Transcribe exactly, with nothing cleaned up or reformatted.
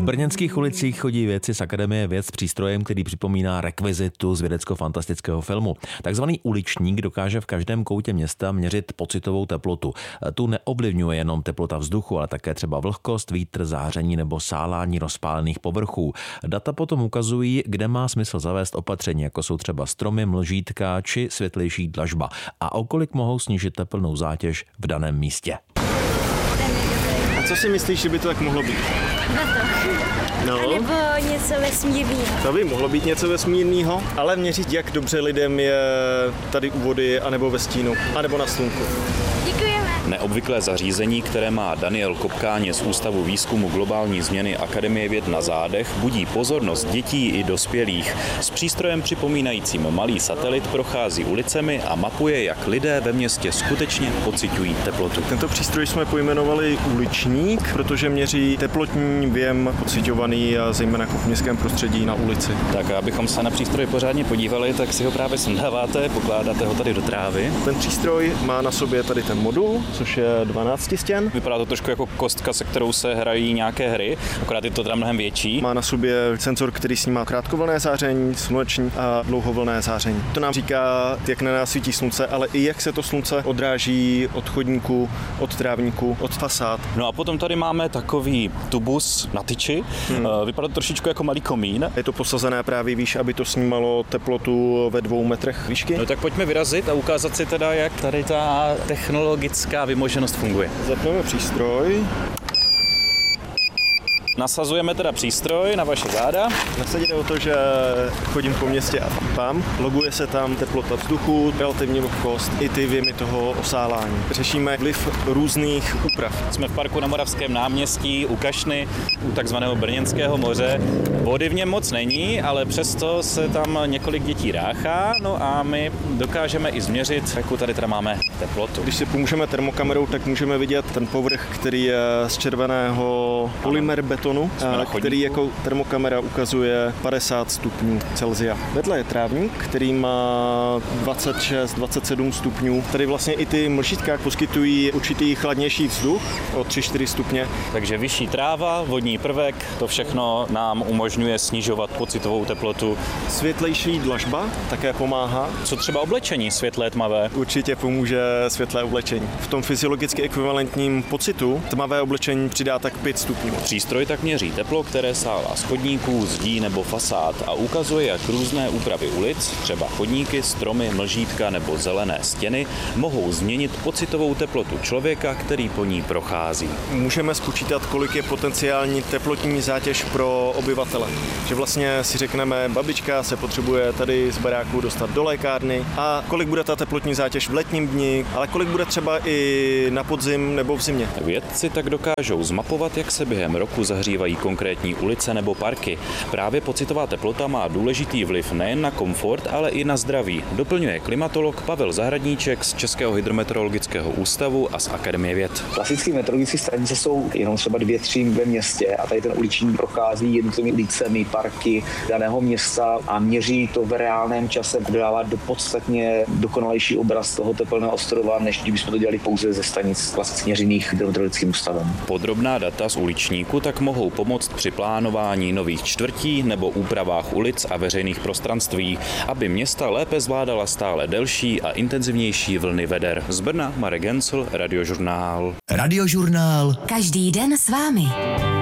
brněnských ulicích chodí vědci z Akademie věd s přístrojem, který připomíná rekvizitu z vědecko-fantastického filmu. Takzvaný uličník dokáže v každém koutě města měřit pocitovou teplotu. Tu neovlivňuje jenom teplota vzduchu, ale také třeba vlhkost, vítr, záření nebo sálání rozpálených povrchů. Data potom ukazují, kde má smysl zavést opatření, jako jsou třeba stromy, mlžítka či světlejší dlažba, a o kolik mohou snížit teplnou zátěž v daném místě. A co si myslíš, že by to tak mohlo být? No. A nebo něco vesmírného. To by mohlo být něco vesmírného, ale měřit, jak dobře lidem je tady u vody, anebo ve stínu, anebo na slunku. Děkujeme. Neobvyklé zařízení, které má Daniel Kopkáně z Ústavu výzkumu globální změny Akademie věd na zádech, budí pozornost dětí i dospělých. S přístrojem připomínajícím malý satelit prochází ulicemi a mapuje, jak lidé ve městě skutečně pociťují teplotu. Tento přístroj jsme pojmenovali uličník, protože měří teplotní věm pociťovaný zejména v městském prostředí na ulici. Tak abychom se na přístroj pořádně podívali, tak si ho právě sundáváte, pokládáte ho tady do trávy. Ten přístroj má na sobě tady ten modul, což je dvanáct stěn. Vypadá to trošku jako kostka, se kterou se hrají nějaké hry, akorát je to teda mnohem větší. Má na sobě senzor, který snímá krátkovlnné záření, sluneční a dlouhovlnné záření. To nám říká, jak na nás svítí slunce, ale i jak se to slunce odráží od chodníku, od trávníku, od fasád. No a potom tady máme takový tubus na tyči. Hmm. Vypadá to trošičku jako malý komín. Je to posazené právě výš, aby to snímalo teplotu ve dvou metrech výšky. No tak pojďme vyrazit a ukázat si teda, jak tady ta technologická vymoženost funguje. Zapneme přístroj. Nasazujeme teda přístroj na vaše záda. Nasadit jde o to, že chodím po městě a pípám. Loguje se tam teplota vzduchu, relativní vlhkost i ty věmy toho osálání. Řešíme vliv různých úprav. Jsme v parku na Moravském náměstí u Kašny, u takzvaného Brněnského moře. Vody v něm moc není, ale přesto se tam několik dětí ráchá, no a my dokážeme i změřit, jakou tady teda máme teplotu. Když si pomůžeme termokamerou, tak můžeme vidět ten povrch, který je z červeného polymer betonu, který jako termokamera ukazuje padesát stupňů Celsia. Vedle je trávník, který má dvacet šest dvacet sedm stupňů. Tady vlastně i ty mlžítka poskytují určitý chladnější vzduch o tři čtyři stupně. Takže vyšší tráva, vodní prvek, to všechno nám umožňuje snižovat pocitovou teplotu. Světlejší dlažba také pomáhá. Co třeba oblečení světlé, tmavé? Určitě pomůže světlé oblečení. V tom fyziologicky ekvivalentním pocitu tmavé oblečení přidá tak pět stupňů. Přístroj tak měří teplo, které sálá z chodníků, zdí nebo fasád a ukazuje, jak různé úpravy ulic, třeba chodníky, stromy, mlžítka nebo zelené stěny, mohou změnit pocitovou teplotu člověka, který po ní prochází. Můžeme spočítat, kolik je potenciální teplotní zátěž pro obyvatele. Že vlastně si řekneme, babička se potřebuje tady z baráku dostat do lékárny a kolik bude ta teplotní zátěž v letním dni, ale kolik bude třeba i na podzim nebo v zimě. Vědci tak dokážou zmapovat, jak se během roku zahřívají konkrétní ulice nebo parky. Právě pocitová teplota má důležitý vliv nejen na komfort, ale i na zdraví, doplňuje klimatolog Pavel Zahradníček z Českého hydrometeorologického ústavu a z Akademie věd. Klasické meteorologické stanice jsou jenom třeba dvě, tři ve městě a tady ten uliční prochází jednotlivými ulicemi, parky daného města a měří to v reálném čase, dává do podstatně dokonalejší obraz toho tepelného ostrova, než kdybychom to dělali pouze ze stanic klasicky měřených hydrometeorologickým ústavem. Podrobná data z uličníku tak mohou pomoct při plánování nových čtvrtí nebo úpravách ulic a veřejných prostranství, aby města lépe zvládala stále delší a intenzivnější vlny veder. Z Brna Marek Gencl, Radiožurnál. Radiožurnál. Každý den s vámi.